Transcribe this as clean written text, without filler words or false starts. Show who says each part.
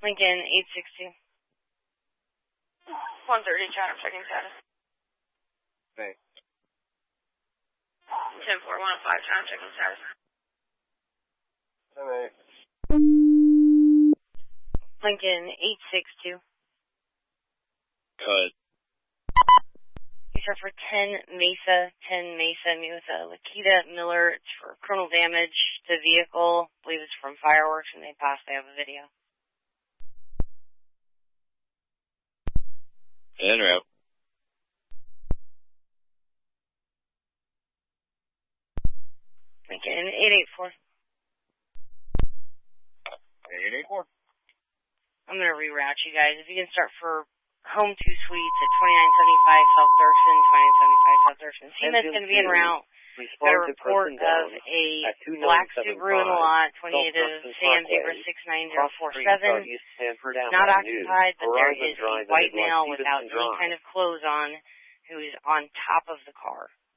Speaker 1: Lincoln 862. 130, Chatham, checking status.
Speaker 2: Thanks.
Speaker 1: 10-4, 105, Chatham, checking status.
Speaker 2: 10-8.
Speaker 1: Lincoln 862.
Speaker 2: Cut.
Speaker 1: These are for 10 Mesa, meet with Lakita Miller. It's for criminal damage to vehicle. I believe it's from fireworks, and they possibly have a video.
Speaker 2: En route.
Speaker 1: Lincoln 884.
Speaker 2: 884.
Speaker 1: I'm going to reroute you guys. If you can start for Home 2 Suites at 2975 South Thurston, 2975 South Thurston. CMA's going to be en route. Got a report of a black Subaru in the lot, 28 of CM069047. Not occupied, but there is a white male without any kind of clothes on who is on top of the car.